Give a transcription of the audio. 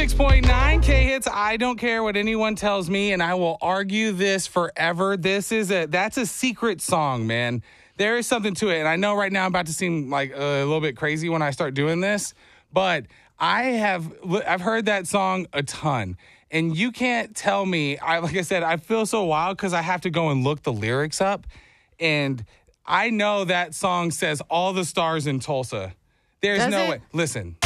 106.9 K-Hits. I don't care what anyone tells me, and I will argue this forever. That's a secret song, man. There is something to it, and I know right now I'm about to seem like a little bit crazy when I start doing this, but I've heard that song a ton, and you can't tell me. Like I said, I feel so wild because I have to go and look the lyrics up, and I know that song says all the stars in Tulsa. There's no way. Listen,